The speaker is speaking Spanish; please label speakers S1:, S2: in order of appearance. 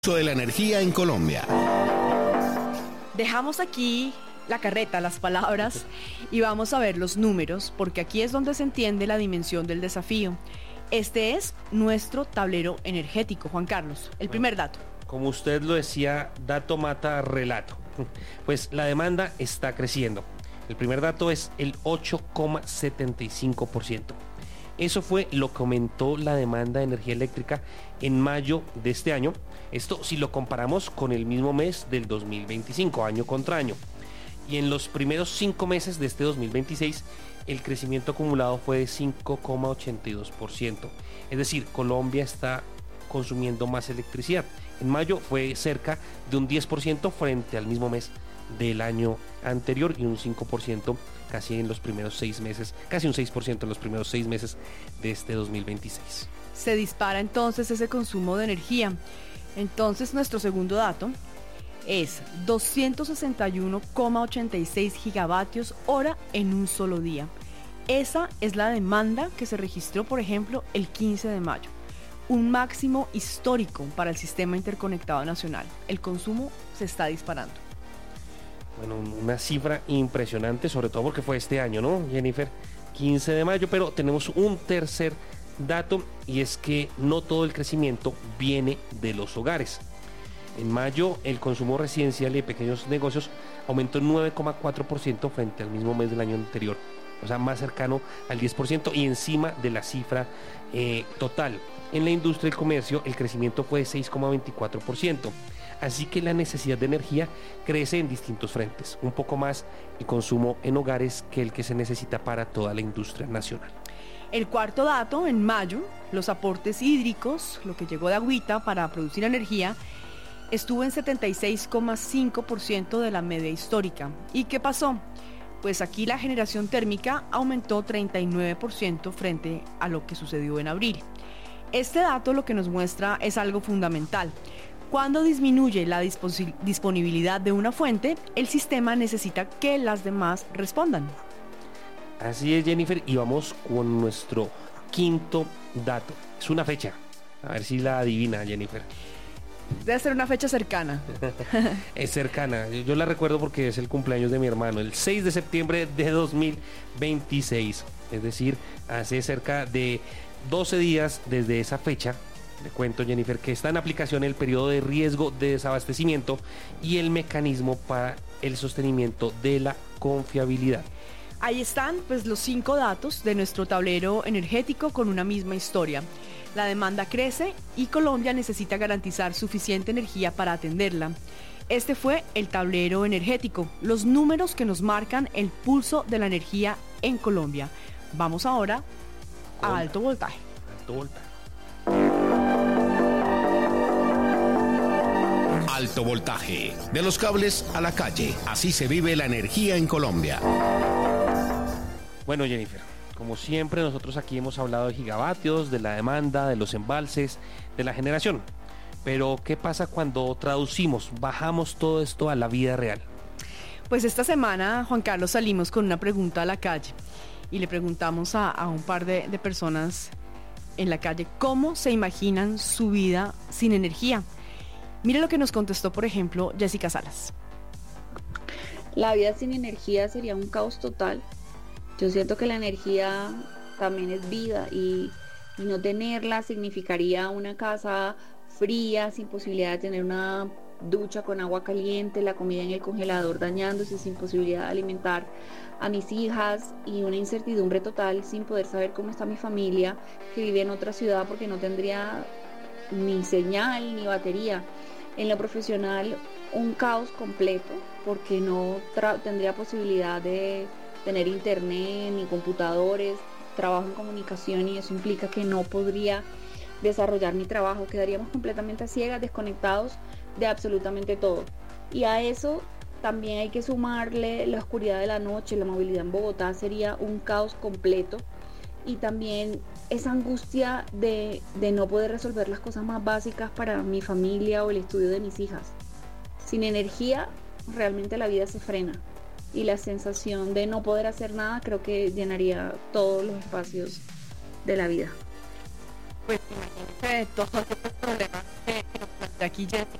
S1: Uso de la energía en Colombia.
S2: Dejamos aquí la carreta, las palabras, y vamos a ver los números, porque aquí es donde se entiende la dimensión del desafío. Este es nuestro tablero energético, Juan Carlos. El primer dato.
S3: Como usted lo decía, dato mata relato. Pues la demanda está creciendo. El primer dato es el 8,75%. Eso fue lo que aumentó la demanda de energía eléctrica en mayo de este año. Esto si lo comparamos con el mismo mes del 2025, año contra año. Y en los primeros 5 meses de este 2026, el crecimiento acumulado fue de 5,82%. Es decir, Colombia está consumiendo más electricidad. En mayo fue cerca de un 10% frente al mismo mes del año anterior y un 5% casi en los primeros 6 meses, casi un 6% en los primeros 6 meses de este 2026.
S2: Se dispara entonces ese consumo de energía. Entonces nuestro segundo dato es 261,86 gigavatios hora en un solo día. Esa es la demanda que se registró, por ejemplo, el 15 de mayo. Un máximo histórico para el sistema interconectado nacional. El consumo se está disparando.
S3: Bueno, una cifra impresionante, sobre todo porque fue este año, ¿no, Jennifer? 15 de mayo, pero tenemos un tercer dato y es que no todo el crecimiento viene de los hogares. En mayo el consumo residencial y de pequeños negocios aumentó en 9,4% frente al mismo mes del año anterior, o sea, más cercano al 10% y encima de la cifra total. En la industria y el comercio el crecimiento fue de 6,24%. Así que la necesidad de energía crece en distintos frentes, un poco más el consumo en hogares que el que se necesita para toda la industria nacional.
S2: El cuarto dato, en mayo, los aportes hídricos, lo que llegó de agüita para producir energía, estuvo en 76,5% de la media histórica. ¿Y qué pasó? Pues aquí la generación térmica aumentó 39% frente a lo que sucedió en abril. Este dato lo que nos muestra es algo fundamental. Cuando disminuye la disponibilidad de una fuente, el sistema necesita que las demás respondan.
S3: Así es, Jennifer, y vamos con nuestro quinto dato. Es una fecha, a ver si la adivina, Jennifer.
S2: Debe ser una fecha cercana.
S3: Es cercana, yo la recuerdo porque es el cumpleaños de mi hermano, el 6 de septiembre de 2026. Es decir, hace cerca de 12 días desde esa fecha. Le cuento, Jennifer, que está en aplicación el periodo de riesgo de desabastecimiento y el mecanismo para el sostenimiento de la confiabilidad.
S2: Ahí están pues los 5 datos de nuestro tablero energético con una misma historia. La demanda crece y Colombia necesita garantizar suficiente energía para atenderla. Este fue el tablero energético, los números que nos marcan el pulso de la energía en Colombia. Vamos ahora a alto voltaje.
S3: Alto voltaje.
S1: Alto voltaje. De los cables a la calle. Así se vive la energía en Colombia.
S3: Bueno, Jennifer, como siempre nosotros aquí hemos hablado de gigavatios, de la demanda, de los embalses, de la generación. Pero ¿qué pasa cuando traducimos, bajamos todo esto a la vida real?
S2: Pues esta semana, Juan Carlos, salimos con una pregunta a la calle y le preguntamos a un par de personas en la calle cómo se imaginan su vida sin energía. Mire lo que nos contestó, por ejemplo, Jessica Salas.
S4: La vida sin energía sería un caos total. Yo siento que la energía también es vida y no tenerla significaría una casa fría, sin posibilidad de tener una ducha con agua caliente, la comida en el congelador dañándose, sin posibilidad de alimentar a mis hijas y una incertidumbre total sin poder saber cómo está mi familia que vive en otra ciudad porque no tendría ni señal ni batería. En lo profesional, un caos completo porque no tendría posibilidad de tener internet ni computadores, trabajo en comunicación y eso implica que no podría desarrollar mi trabajo, quedaríamos completamente a ciegas, desconectados de absolutamente todo. Y a eso también hay que sumarle la oscuridad de la noche, la movilidad en Bogotá sería un caos completo y también esa angustia de no poder resolver las cosas más básicas para mi familia o el estudio de mis hijas. Sin energía realmente la vida se frena y la sensación de no poder hacer nada creo que llenaría todos los espacios de la vida.
S2: pues imagínense todos estos problemas que nos plantea aquí Jessica.